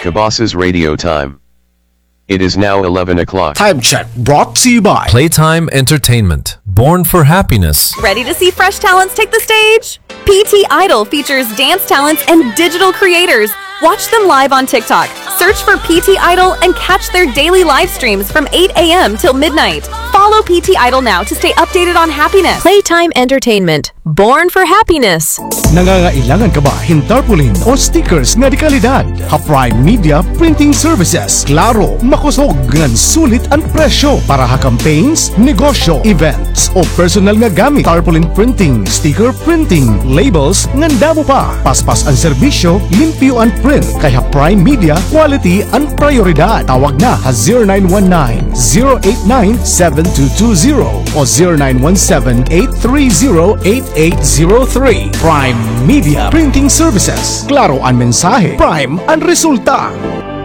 Kabas's radio time. It is now 11 o'clock. Time check brought to you by Playtime Entertainment, born for happiness. Ready to see fresh talents take the stage? PT Idol features dance talents and digital creators. Watch them live on TikTok. Search for PT Idol and catch their daily live streams from 8 a.m. till midnight. Follow PT Idol now to stay updated on happiness. Playtime Entertainment, born for happiness. Nangangailangan ka ba hin tarpaulin o stickers nga di kalidad? Ha-Prime Media Printing Services. Klaro, makusog ngan sulit ang presyo para ha campaigns, negosyo, events o personal nga gamit. Tarpaulin printing, sticker printing, labels ngan damo pa. Paspas ang serbisyo, limpyo ang print. Kaya Prime Media, quality ang prioridad. Tawag na ha 0919-089-7220 o 0917-830-8803. Prime Media Printing Services. Klaro ang mensahe, Prime ang resulta.